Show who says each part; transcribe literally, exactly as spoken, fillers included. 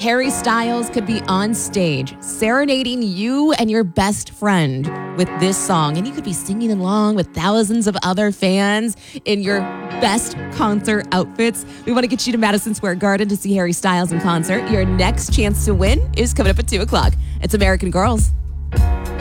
Speaker 1: Harry Styles could be on stage serenading you and your best friend with this song, and you could be singing along with thousands of other fans in your best concert outfits. We want to get you to Madison Square Garden to see Harry Styles in concert. Your next chance to win is coming up at two o'clock. It's American Girls.